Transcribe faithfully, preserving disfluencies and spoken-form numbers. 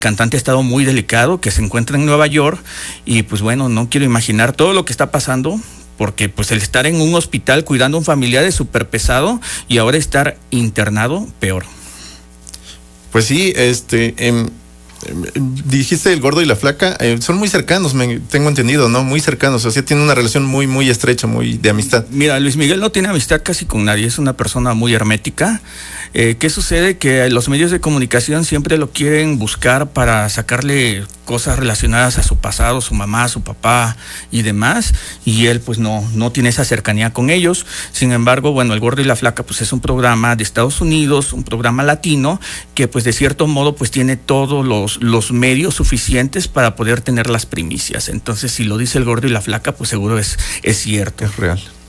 cantante ha estado muy delicado, que se encuentra en Nueva York, y pues bueno, no quiero imaginar todo lo que está pasando, porque pues el estar en un hospital cuidando a un familiar es súper pesado, y ahora estar internado, peor. Pues sí, este... Eh, dijiste el gordo y la flaca, eh, son muy cercanos, me, tengo entendido, ¿no? Muy cercanos, o sea, tienen una relación muy, muy estrecha, muy de amistad. Mira, Luis Miguel no tiene amistad casi con nadie, es una persona muy hermética. Eh, ¿Qué sucede? Que los medios de comunicación siempre lo quieren buscar para sacarle cosas relacionadas a su pasado, su mamá, su papá y demás, y él pues no, no tiene esa cercanía con ellos. Sin embargo, bueno, El Gordo y la Flaca pues es un programa de Estados Unidos, un programa latino, que pues de cierto modo pues tiene todos los los medios suficientes para poder tener las primicias. Entonces, si lo dice El Gordo y la Flaca, pues seguro es, es cierto. Es real.